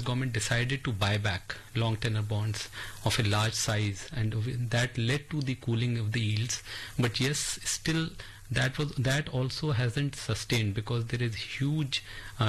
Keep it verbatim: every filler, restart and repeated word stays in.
government decided to buy back long tenor bonds of a large size, and that led to the cooling of the yields. But yes, still that was that also hasn't sustained, because there is huge uh,